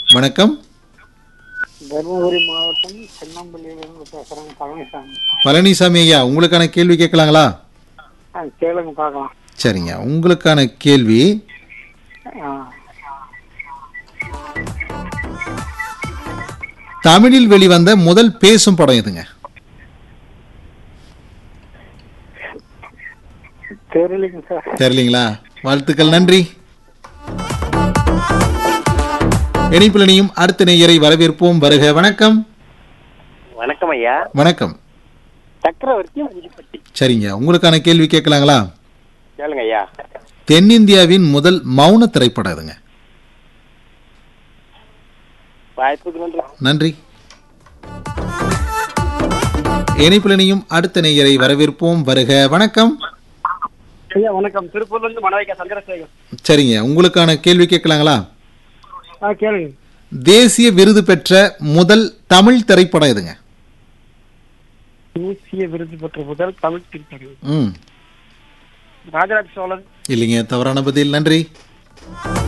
வணக்கம். தருமபுரி மாவட்டம் சின்னம்பள்ளியிலிருந்து பேசுறேன் பழனிசாமி. பழனிசாமி ஐயா, உங்களுக்கான கேள்வி கேட்கலாங்களா? கேளுங்க பார்க்கலாம். சரிங்க, உங்களுக்கான கேள்வி. ஆ, தமிழில் வெளிவந்த முதல் பேசும் படம் எதுங்க? தெரியலைங்க சார். தெரியலீங்களா? வாழ்த்துக்கள், நன்றி. இணைப்பிலனையும் அடுத்த நேயரை வரவேற்போம். வருக. வணக்கம். வணக்கம் ஐயா. வணக்கம். சக்கரவர்த்தி முஞ்சிப்பட்டி. சரிங்க, உங்களுக்கான கேள்வி கேட்கலாங்களா? கேளுங்க ஐயா. தென்னிந்தியாவின் முதல் மௌன திரைப்படம் எதுங்க? வாய்ப்புக்கு நன்றி. நன்றி. இணைப்பிலனையும் அடுத்த நேயரை வரவேற்போம். வருக. வணக்கம். ஐயா வணக்கம். திருப்பூர்ல இருந்து மனவைக்கா சந்திரசேகர். சரிங்க, உங்களுக்கான கேள்வி கேட்கலாங்களா? கேளுங்க. தேசிய விருது பெற்ற முதல் தமிழ் திரைப்படம் எதுங்க? தேசிய விருது பெற்ற முதல் தமிழ் திரைப்படம் ம் ராஜராஜ சோழன். இல்லைங்க, தவறான பதில். நன்றி.